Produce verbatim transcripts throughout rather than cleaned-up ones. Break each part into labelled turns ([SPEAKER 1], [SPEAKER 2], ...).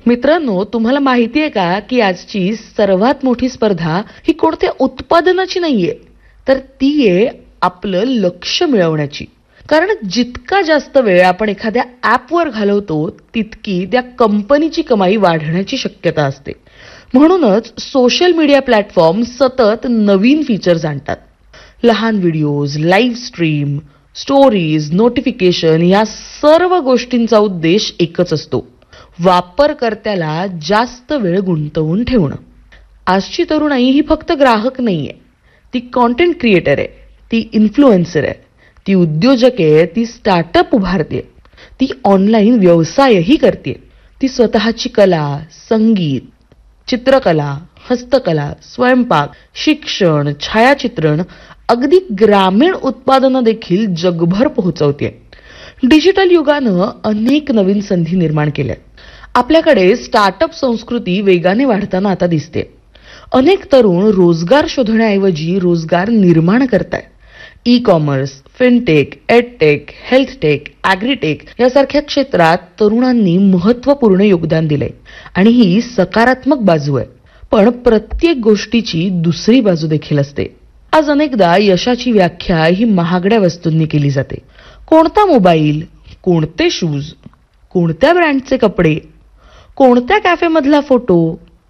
[SPEAKER 1] मित्रांनो, तुम्हाला माहिती आहे का की आजची सर्वात मोठी स्पर्धा ही कोणत्या उत्पादनाची नाहीये, तर ती आहे आपलं लक्ष मिळवण्याची. कारण जितका जास्त वेळ आपण एखाद्या ॲपवर घालवतो तितकी त्या कंपनीची कमाई वाढण्याची शक्यता असते. म्हणूनच सोशल मीडिया प्लॅटफॉर्म सतत नवीन फीचर्स आणतात. लहान videos, live stream, stories, notification या सर्व गोष्टींचा उद्देश एकच असतो, वापरकर्त्याला जास्त वेळ गुंतवून ठेवणं. आजची तरुणाई ही फक्त ग्राहक नाहीये, ती कंटेंट क्रिएटर आहे, ती इन्फ्लुएन्सर आहे, ती उद्योजक आहे, ती स्टार्टअप उभारते, ती ऑनलाईन व्यवसायही करते. ती स्वतःची कला, संगीत, चित्रकला, हस्तकला, स्वयंपाक, शिक्षण, छायाचित्रण, अगदी ग्रामीण उत्पादनं देखील जगभर पोहोचवते. डिजिटल युगानं अनेक नवीन संधी निर्माण केल्या. आपल्याकडे स्टार्टअप संस्कृती वेगाने वाढताना आता दिसते. अनेक तरुण रोजगार शोधण्याऐवजी रोजगार निर्माण करतायत. E commerce, fintech, edtech, healthtech, agritech यासारख्या क्षेत्रात तरुणांनी महत्त्वपूर्ण योगदान दिलंय आणि ही सकारात्मक बाजू आहे. पण प्रत्येक गोष्टीची दुसरी बाजू देखील असते. आज अनेकदा यशाची व्याख्या ही महागड्या वस्तूंनी केली जाते. कोणता मोबाईल, कोणते शूज, कोणत्या ब्रँडचे कपडे, कोणत्या कॅफेमधला फोटो,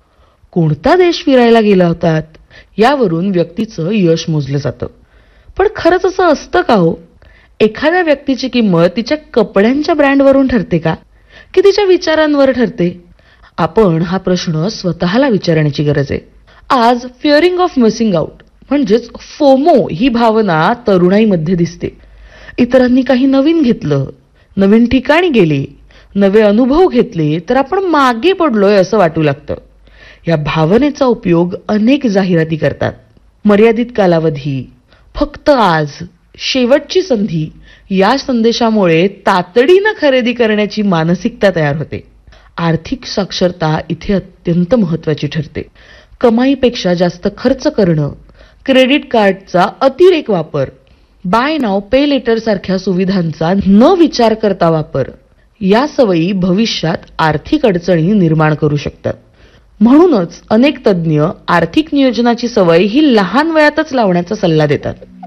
[SPEAKER 1] कोणता देश फिरायला गेला होतात, यावरून व्यक्तीचं यश मोजलं जातं. पण खरंच असं असतं का हो? एखाद्या व्यक्तीची किंमत तिच्या कपड्यांच्या ब्रँडवरून ठरते का, की तिच्या विचारांवर ठरते? आपण हा प्रश्न स्वतःला विचारण्याची गरज आहे. आज फिअरिंग ऑफ मिसिंग आउट म्हणजेच फोमो ही भावना तरुणाईमध्ये दिसते. इतरांनी काही नवीन घेतलं, नवीन ठिकाणी गेले, नवे अनुभव घेतले तर आपण मागे पडलोय असं वाटू लागतं. या भावनेचा उपयोग अनेक जाहिराती करतात. मर्यादित कालावधी, फक्त आज, शेवटची संधी या संदेशामुळे तातडीनं खरेदी करण्याची मानसिकता तयार होते. आर्थिक साक्षरता इथे अत्यंत महत्वाची ठरते. कमाईपेक्षा जास्त खर्च करणं, क्रेडिट कार्डचा अतिरेक वापर, बाय नाव पे लेटर सारख्या सुविधांचा न विचार करता वापर, या सवयी भविष्यात आर्थिक अडचणी निर्माण करू शकतात. म्हणूनच अनेक तज्ज्ञ आर्थिक नियोजनाची सवय ही लहान वयातच लावण्याचा सल्ला देतात.